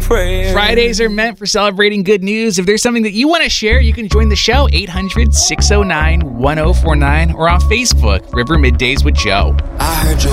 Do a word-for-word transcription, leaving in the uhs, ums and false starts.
prayer. Fridays are meant for celebrating good news. If there's something that you want to share, you can join the show, eight hundred, six oh nine, one oh four nine, or on Facebook, River Middays with Joe. I heard you